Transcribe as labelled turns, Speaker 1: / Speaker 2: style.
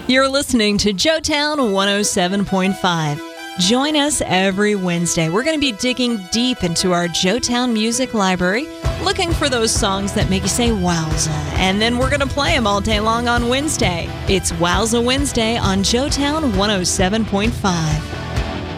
Speaker 1: You're listening to Joetown 107.5. Join us every Wednesday. We're going to be digging deep into our Joetown Music Library, looking for those songs that make you say wowza. And then we're going to play them all day long on Wednesday. It's Wowza Wednesday on Joetown 107.5.